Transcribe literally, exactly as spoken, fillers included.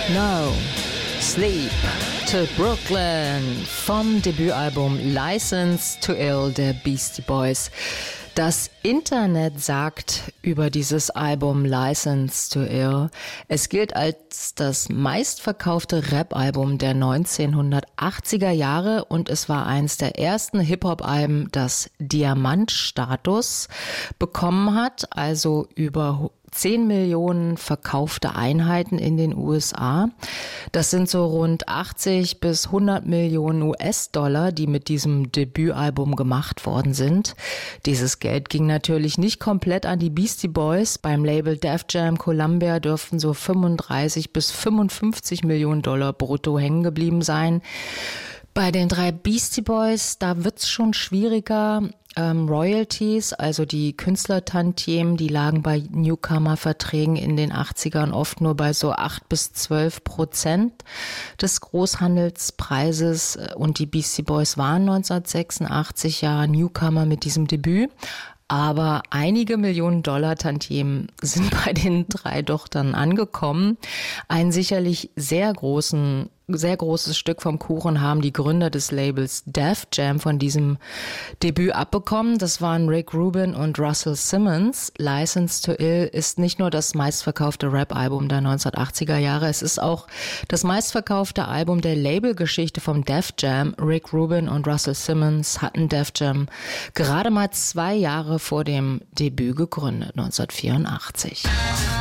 No Sleep to Brooklyn vom Debütalbum License to Ill der Beastie Boys. Das Internet sagt über dieses Album License to Ill, es gilt als das meistverkaufte Rap-Album der neunzehnhundertachtziger Jahre und es war eins der ersten Hip-Hop-Alben, das Diamantstatus bekommen hat, also über zehn Millionen verkaufte Einheiten in den U S A. Das sind so rund achtzig bis hundert Millionen U S-Dollar, die mit diesem Debütalbum gemacht worden sind. Dieses Geld ging natürlich nicht komplett an die Beastie Boys. Beim Label Def Jam Columbia dürften so fünfunddreißig bis fünfundfünfzig Millionen Dollar brutto hängen geblieben sein. Bei den drei Beastie Boys, da wird's schon schwieriger. Ähm, Royalties, also die Künstlertantiemen, die lagen bei Newcomer-Verträgen in den achtzigern oft nur bei so acht bis zwölf Prozent des Großhandelspreises. Und die Beastie Boys waren neunzehnhundertsechsundachtzig ja Newcomer mit diesem Debüt. Aber einige Millionen Dollar Tantiemen sind bei den drei doch dann angekommen. Einen sicherlich sehr großen, sehr großes Stück vom Kuchen haben die Gründer des Labels Def Jam von diesem Debüt abbekommen. Das waren Rick Rubin und Russell Simmons. License to Ill ist nicht nur das meistverkaufte Rap-Album der neunzehnhundertachtziger Jahre, es ist auch das meistverkaufte Album der Labelgeschichte vom Def Jam. Rick Rubin und Russell Simmons hatten Def Jam gerade mal zwei Jahre vor dem Debüt gegründet, neunzehnhundertvierundachtzig.